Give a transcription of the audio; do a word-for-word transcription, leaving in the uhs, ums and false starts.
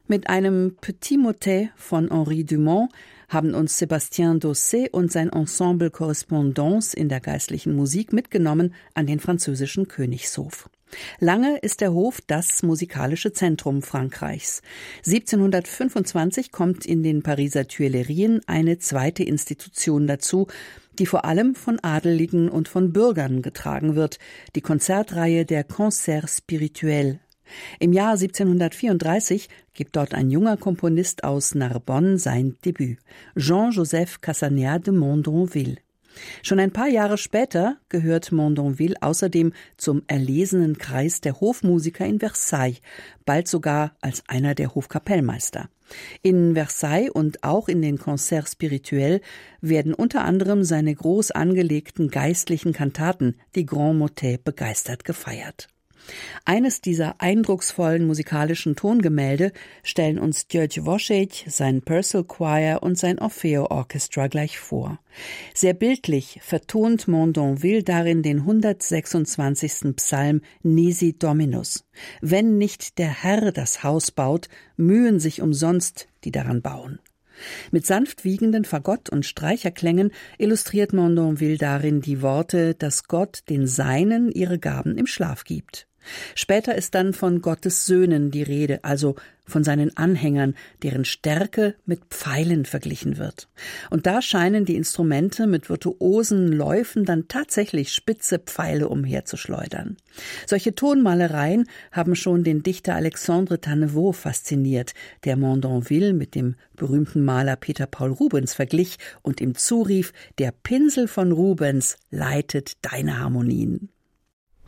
Mit einem Petit Motet von Henri Dumont haben uns Sébastien Dossé und sein Ensemble Correspondance in der geistlichen Musik mitgenommen an den französischen Königshof. Lange ist der Hof das musikalische Zentrum Frankreichs. siebzehnhundertfünfundzwanzig kommt in den Pariser Tuilerien eine zweite Institution dazu, die vor allem von Adeligen und von Bürgern getragen wird, die Konzertreihe der Concerts Spirituels. Im Jahr siebzehnhundertvierunddreißig gibt dort ein junger Komponist aus Narbonne sein Debüt, Jean-Joseph Cassagnas de Mondonville. Schon ein paar Jahre später gehört Mondonville außerdem zum erlesenen Kreis der Hofmusiker in Versailles, bald sogar als einer der Hofkapellmeister. In Versailles und auch in den Concerts Spirituels werden unter anderem seine groß angelegten geistlichen Kantaten, die Grands Motets, begeistert gefeiert. Eines dieser eindrucksvollen musikalischen Tongemälde stellen uns György Wojciech, sein Purcell Choir und sein Orfeo Orchestra gleich vor. Sehr bildlich vertont Mondonville darin den hundertsechsundzwanzigsten Psalm Nisi Dominus. Wenn nicht der Herr das Haus baut, mühen sich umsonst, die daran bauen. Mit sanft wiegenden Fagott- und Streicherklängen illustriert Mondonville darin die Worte, dass Gott den Seinen ihre Gaben im Schlaf gibt. Später ist dann von Gottes Söhnen die Rede, also von seinen Anhängern, deren Stärke mit Pfeilen verglichen wird. Und da scheinen die Instrumente mit virtuosen Läufen dann tatsächlich spitze Pfeile umherzuschleudern. Solche Tonmalereien haben schon den Dichter Alexandre Tannevaux fasziniert, der Mondonville mit dem berühmten Maler Peter Paul Rubens verglich und ihm zurief: Der Pinsel von Rubens leitet deine Harmonien.